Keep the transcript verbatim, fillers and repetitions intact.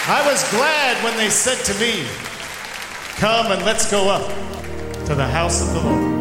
I was glad when they said to me, come and let's go up to the house of the Lord.